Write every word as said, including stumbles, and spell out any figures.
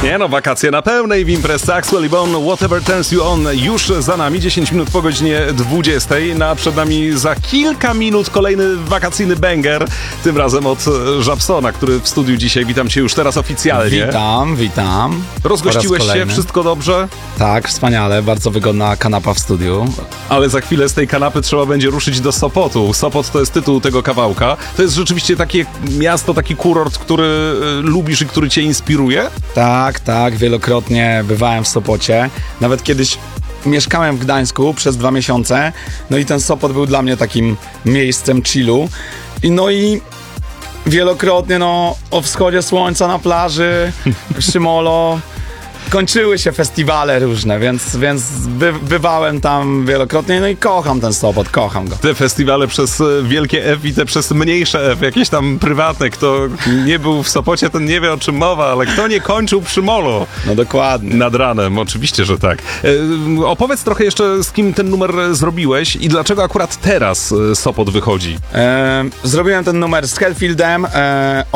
Nie no, wakacje na pełnej w imprezce Axwell i Bone, Whatever Turns You On już za nami, dziesięć minut po godzinie dwudziestej, no a przed nami za kilka minut kolejny wakacyjny banger, tym razem od Żabsona, który w studiu dzisiaj. Witam cię już teraz oficjalnie. Witam, witam. Rozgościłeś się, wszystko dobrze? Tak, wspaniale, bardzo wygodna kanapa w studiu. Ale za chwilę z tej kanapy trzeba będzie ruszyć do Sopotu. Sopot to jest tytuł tego kawałka. To jest rzeczywiście takie miasto, taki kurort, który y, lubisz i który cię inspiruje? Tak, tak, wielokrotnie bywałem w Sopocie. Nawet kiedyś mieszkałem w Gdańsku przez dwa miesiące. No i ten Sopot był dla mnie takim miejscem chillu. I no i wielokrotnie no o wschodzie słońca na plaży, Szymolo. Kończyły się festiwale różne, więc, więc by, bywałem tam wielokrotnie, no i kocham ten Sopot, kocham go. Te festiwale przez wielkie F i te przez mniejsze F, jakieś tam prywatne. Kto nie był w Sopocie, ten nie wie, o czym mowa, ale kto nie kończył przy molo? No dokładnie. Nad ranem, oczywiście, że tak. E, opowiedz trochę jeszcze, z kim ten numer zrobiłeś i dlaczego akurat teraz Sopot wychodzi? E, zrobiłem ten numer z Hellfieldem. E,